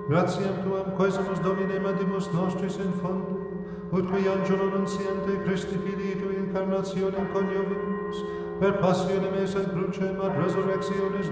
Gratiam tuam quesumus Domine mandimus nostris in fondo, ut qui angelo nunciente Christi Filii tui incarnationem coniovimus, per passionem et crucem ad resurrectionis